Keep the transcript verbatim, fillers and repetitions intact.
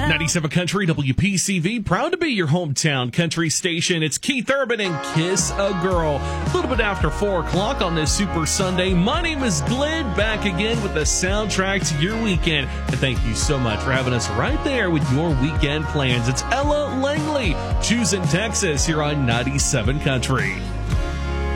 ninety-seven Country, W P C V, proud to be your hometown country station. It's Keith Urban and Kiss a Girl. A little bit after four o'clock on this Super Sunday. My name is Glenn, back again with the soundtrack to your weekend. And thank you so much for having us right there with your weekend plans. It's Ella Langley, choosing Texas here on ninety-seven Country.